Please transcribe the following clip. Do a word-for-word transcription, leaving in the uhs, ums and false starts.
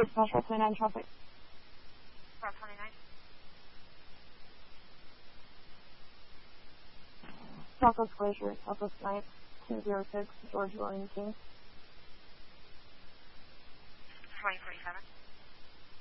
six, Metro twenty-nine traffic. Route twenty-nine. Southwest Glacier, Southwest ninth, two zero six, George William King. twenty forty-seven.